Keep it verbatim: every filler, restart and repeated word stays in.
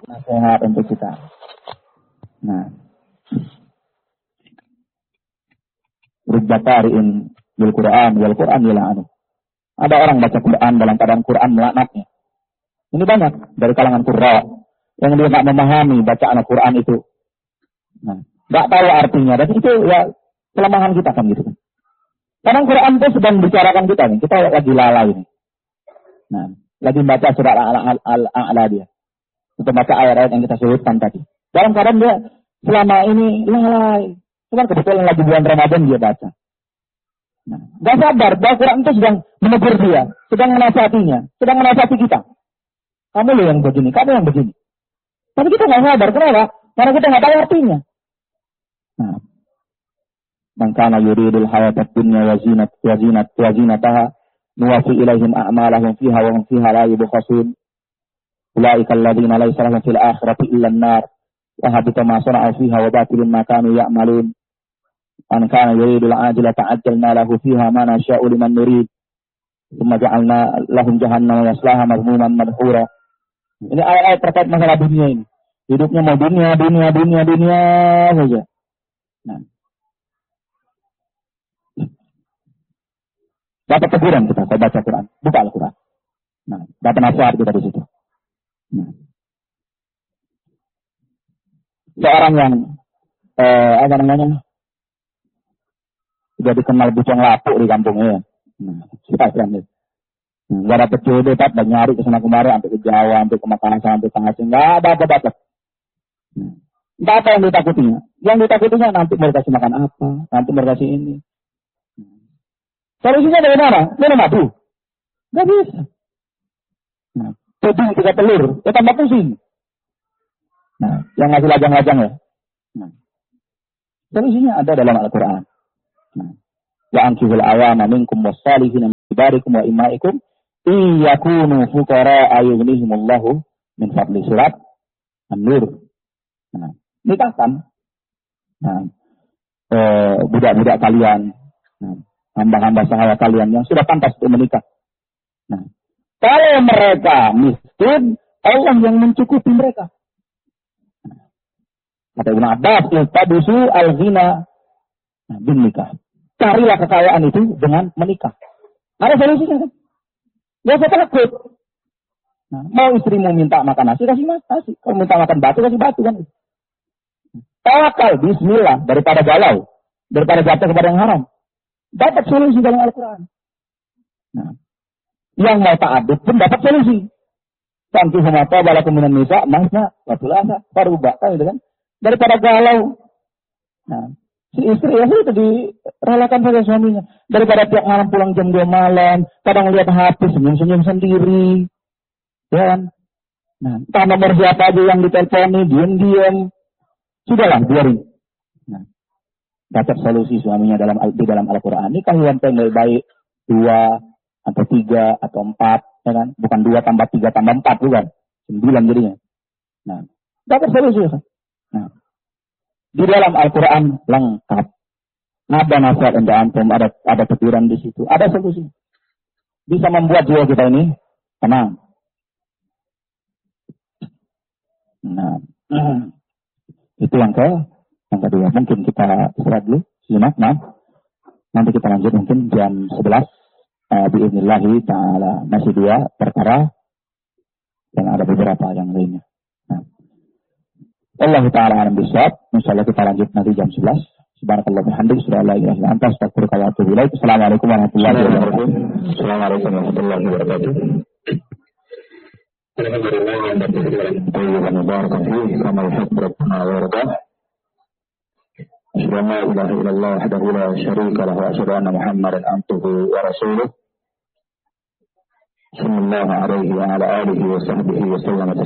nasihat untuk kita. Nah, rubba qari'in bil Qur'an wal Qur'an yal'anu. Ada orang baca Quran dalam keadaan Quran melaknatnya. Ini banyak dari kalangan qurra yang dia tak memahami bacaan Al-Quran itu. Nah, tak tahu artinya, dan itu ya kelemahan kita kan gitu kan. Kadang Quran itu sedang bicarakan kita nih, kita lagi lalai nih. Nah, lagi baca surat Al-A'la dia. Untuk baca ayat-ayat yang kita sebutkan tadi. Dalam keadaan dia selama ini lalai. Cuma kebetulan lagi bulan Ramadan dia baca. Nah, gak sadar bahwa Quran itu sedang menegur dia, sedang menasihatinya, sedang menasihati kita. Kamu loh yang begini, kamu yang begini. Tapi kita gak sadar, kenapa? Karena kita gak tahu artinya. Nah, man kana yuridul hayatad dunya wa zinat wa zinat wa zinataha nuwaffi ilaihim a'malahum fiha wa hum fiha la yubkhasun. Ulaika alladziina laysa lahum fil akhirati illa an-nar wa habita ma sana'u fiha wa batilun ma kanu ya'malun. Man kana yuridul ajila ta'ajjalna lahu fiha ma nasha'u liman nurid. Tsumma ja'alna lahum jahannama yaslaha madhmuman madhura. Ini ayat-ayat terkait masalah dunia ini. Hidupnya mau dunia, dunia, dunia, dunia saja. Nah, dapat teguran kita, saya baca Quran, buka Al-Quran. Nah, dapat nasihat kita di situ. Nah. Seorang yang eh, apa namanya sudah dikenal bujang lapuk di kampungnya ya. Nah, kita kan nah, nggak dapet jodoh, tak nyari kesana kemari, sampai ke Jawa, sampai ke Makassar, sampai ke Aceh, nggak ada apa dapat. Nah, nggak apa yang ditakutinya. Yang ditakutinya nanti mau kasih makan apa, nanti mau kasih ini. Solusinya dari mana? Minum madu. Nggak bisa. Nah, tuding tiga telur, ya tambah pusing. Nah, yang ngasih lajang-lajang ya. Nah, solusinya ada dalam Al-Quran. Nah, wa ankihul awama minkum wassalihin min ibadikum wa imaikum iyakunu fuqara ayughnihimullahu min fadli, surat An-Nur. Nah, nikahkan. Nah, eh, budak-budak kalian, nah, hamba-hamba sahaya kalian yang sudah pantas untuk menikah. Nah, kalau mereka miskin, Allah yang mencukupi mereka. Nah, kata Ibnu Abbas, "Iltabusu al-ghina bin nikah." Carilah kekayaan itu dengan menikah. Ada solusinya kan? Gak usah takut. Nah, mau istrimu minta makan nasi, kasih nasi. Kalau minta makan batu, kasih batu kan. Tawakal, bismillah, daripada galau, daripada jatuh kepada yang haram. Dapat solusi dalam Al-Quran. Nah, yang mau ta'adud pun dapat solusi. Santi humata balakum minan nisa, masna, watulasa, farubah, kan gitu kan. Daripada galau. Nah, si istri ya itu direlakan saja suaminya. Daripada tiap malam pulang jam dua malam, kadang lihat H P senyum-senyum sendiri. Ya kan? Nah, entah nomor siapa aja yang diteleponi, diam-diam. Sudahlah, biarin. Nah, dapat solusi suaminya dalam di dalam Al-Quran. Ini kan yang baik dua atau tiga atau empat, ya kan? Bukan dua tambah tiga tambah empat, bukan. Sembilan jadinya. Nah, dapat solusi kan? Nah, di dalam Al-Quran lengkap. Ada nasihat untuk antum, ada ada teguran di situ, ada solusi. Bisa membuat jiwa kita ini tenang. Nah, itu yang ke yang kedua. Mungkin kita istirahat dulu, simak, nah. Nanti kita lanjut mungkin jam sebelas. Uh, Bi'idnillahi ta'ala. Masih dua perkara. Dan ada beberapa yang lainnya. Nah. Allah ta'ala alam bisawab. InsyaAllah kita lanjut nanti jam sebelas. Subhanakallah bihamdik. Subhanallah ilaha illa anta astaghfiruka wa atubu ilaik. Assalamualaikum warahmatullahi wabarakatuh. Assalamualaikum warahmatullahi wabarakatuh. Alhamdulillah wa alhamdulillah wa barakatuh. Kama yuhibbu rabbuna wa yardah. Asyhadu an la ilaha illallah wahdahu la syarika lahu wa asyhadu anna Muhammadan abduhu wa rasuluh. Sallallahu alaihi wa ala alihi wa sahbihi wa sallam.